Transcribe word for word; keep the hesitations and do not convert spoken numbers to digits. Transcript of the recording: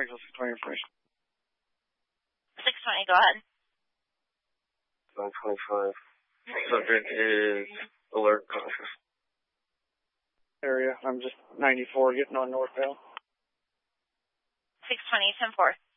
Springfield six twenty information. six twenty, go ahead. nine twenty-five. Subject is alert, cautious. Area, I'm just ninety-four getting on northbound. six twenty, ten four.